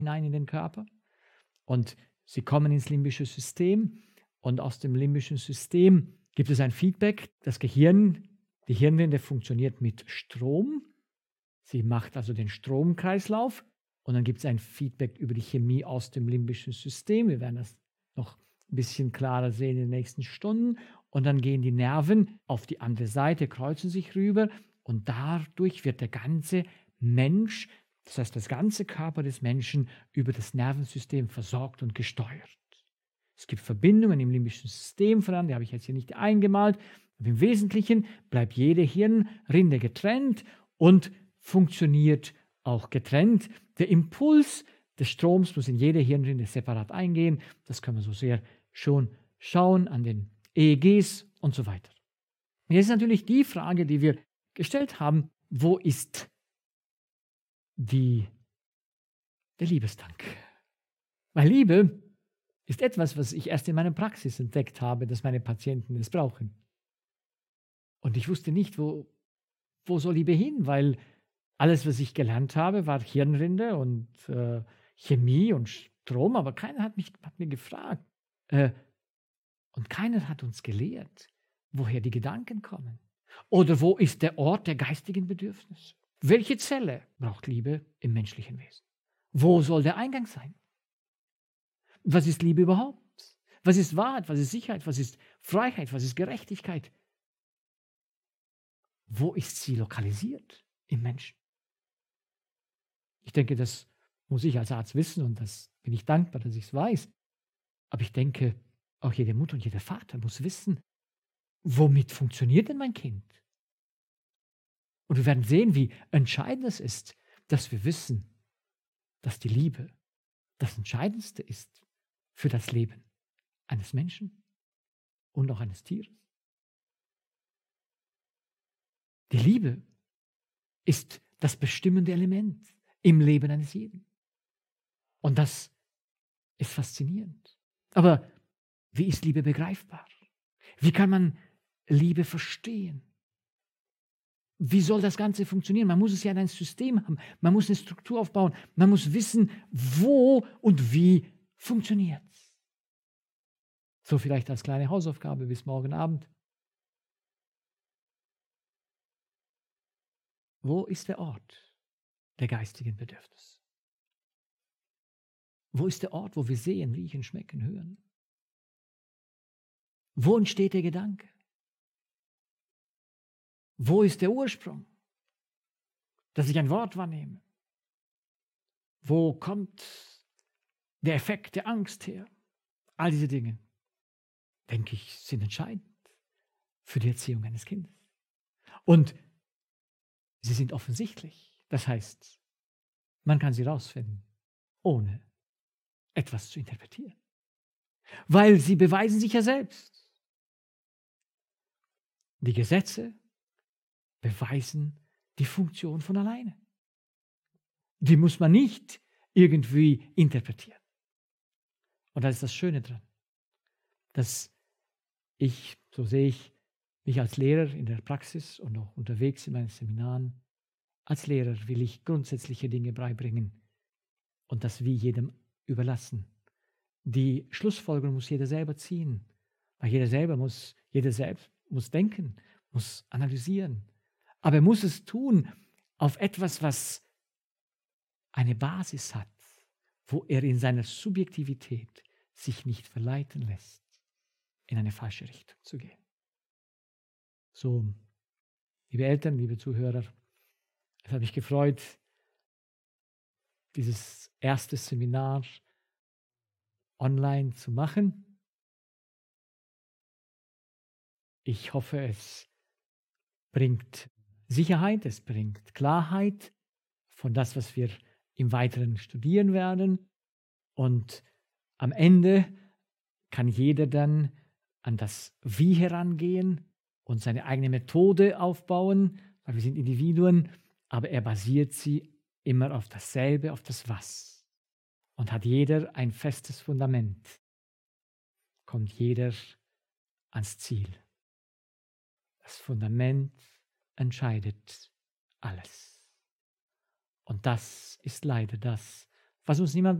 hinein in den Körper und sie kommen ins limbische System und aus dem limbischen System gibt es ein Feedback. Das Gehirn, die Hirnrinde funktioniert mit Strom. Sie macht also den Stromkreislauf und dann gibt es ein Feedback über die Chemie aus dem limbischen System. Wir werden das noch ein bisschen klarer sehen in den nächsten Stunden. Und dann gehen die Nerven auf die andere Seite, kreuzen sich rüber und dadurch wird der ganze Mensch, das heißt das ganze Körper des Menschen, über das Nervensystem versorgt und gesteuert. Es gibt Verbindungen im limbischen System voran, die habe ich jetzt hier nicht eingemalt. Aber im Wesentlichen bleibt jede Hirnrinde getrennt und funktioniert auch getrennt. Der Impuls des Stroms muss in jede Hirnrinde separat eingehen. Das können wir so sehr schon schauen an den EEGs und so weiter. Jetzt ist natürlich die Frage, die wir gestellt haben, wo ist der Liebestank? Weil Liebe ist etwas, was ich erst in meiner Praxis entdeckt habe, dass meine Patienten es brauchen. Und ich wusste nicht, wo soll Liebe hin, weil alles, was ich gelernt habe, war Hirnrinde und Chemie und Strom, aber keiner hat mir gefragt. Und keiner hat uns gelehrt, woher die Gedanken kommen. Oder wo ist der Ort der geistigen Bedürfnisse? Welche Zelle braucht Liebe im menschlichen Wesen? Wo soll der Eingang sein? Was ist Liebe überhaupt? Was ist Wahrheit? Was ist Sicherheit? Was ist Freiheit? Was ist Gerechtigkeit? Wo ist sie lokalisiert im Menschen? Ich denke, das muss ich als Arzt wissen und das bin ich dankbar, dass ich es weiß. Aber ich denke, auch jede Mutter und jeder Vater muss wissen, womit funktioniert denn mein Kind? Und wir werden sehen, wie entscheidend es ist, dass wir wissen, dass die Liebe das Entscheidendste ist für das Leben eines Menschen und auch eines Tieres. Die Liebe ist das bestimmende Element im Leben eines jeden. Und das ist faszinierend. Aber wie ist Liebe begreifbar? Wie kann man Liebe verstehen? Wie soll das Ganze funktionieren? Man muss es ja in ein System haben. Man muss eine Struktur aufbauen. Man muss wissen, wo und wie funktioniert es. So vielleicht als kleine Hausaufgabe bis morgen Abend. Wo ist der Ort der geistigen Bedürfnisse? Wo ist der Ort, wo wir sehen, riechen, schmecken, hören? Wo entsteht der Gedanke? Wo ist der Ursprung, dass ich ein Wort wahrnehme? Wo kommt der Effekt der Angst her? All diese Dinge, denke ich, sind entscheidend für die Erziehung eines Kindes. Und sie sind offensichtlich. Das heißt, man kann sie rausfinden, ohne etwas zu interpretieren. Weil sie beweisen sich ja selbst. Die Gesetze beweisen die Funktion von alleine. Die muss man nicht irgendwie interpretieren. Und das ist das Schöne dran, dass ich, so sehe ich mich als Lehrer in der Praxis und auch unterwegs in meinen Seminaren, als Lehrer will ich grundsätzliche Dinge beibringen und das wie jedem überlassen. Die Schlussfolgerung muss jeder selber ziehen, weil jeder selbst muss denken, muss analysieren. Aber er muss es tun auf etwas, was eine Basis hat, wo er in seiner Subjektivität sich nicht verleiten lässt, in eine falsche Richtung zu gehen. So, liebe Eltern, liebe Zuhörer, es hat mich gefreut, dieses erste Seminar online zu machen. Ich hoffe, es bringt Sicherheit, es bringt Klarheit von das, was wir im Weiteren studieren werden. Und am Ende kann jeder dann an das Wie herangehen und seine eigene Methode aufbauen, weil wir sind Individuen, aber er basiert sie immer auf dasselbe, auf das Was. Und hat jeder ein festes Fundament, kommt jeder ans Ziel. Das Fundament entscheidet alles. Und das ist leider das, was uns niemand